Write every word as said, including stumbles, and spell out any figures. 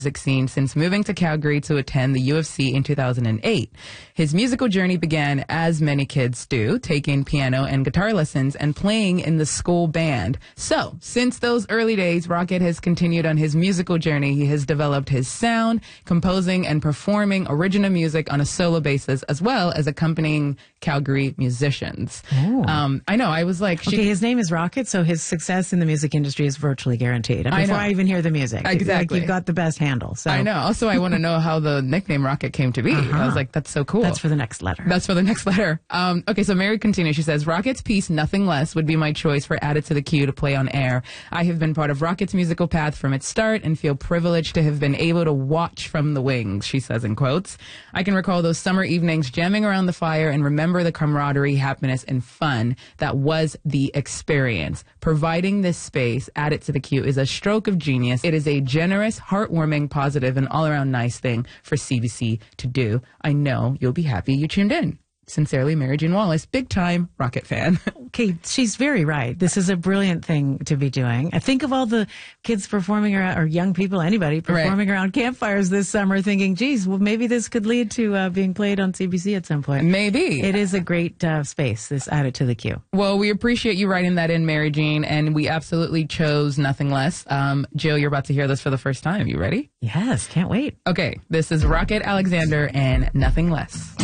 music scene since moving to Calgary to attend the U of C in two thousand eight. His musical journey began, as many kids do, taking piano and guitar lessons and playing in the school band. So, since those early days, Rocket has continued on his musical journey. He has developed his sound, composing and performing original music on a solo basis, as well as accompanying Calgary musicians. Oh. Um, I know, I was like... Okay, she, his name is Rocket, so his success in the music industry is virtually guaranteed. And I before know. I, even hear the music. Exactly. Like, you've got the best handle. So. I know. Also, I want to know how the nickname Rocket came to be. Uh-huh. I was like, that's so cool. That's for the next letter. That's for the next letter. Um, okay, so Mary continues. She says, Rocket's piece, Nothing Less, would be my choice for Added to the Queue to play on air. I have been part of Rocket's musical path from its start and feel privileged to have been able to watch from the wings, she says in quotes. I can recall those summer evenings jamming around the fire and remember the camaraderie, happiness, and fun that was the experience. Providing this space, Added to the Queue, is a stroke of genius. It is a generous, heartwarming, positive, and all-around nice thing for C B C to do. I know you'll be happy you tuned in. Sincerely, Mary Jean Wallace, big-time Rocket fan. Okay, she's very right. This is a brilliant thing to be doing. I think of all the kids performing around, or young people, anybody performing right. around campfires this summer thinking, geez, well, maybe this could lead to uh, being played on C B C at some point. Maybe. It is a great uh, space, this Added to the Queue. Well, we appreciate you writing that in, Mary Jean, and we absolutely chose Nothing Less. Um, Jill, you're about to hear this for the first time. You ready? Yes, can't wait. Okay, this is Rocket Alexander and Nothing Less.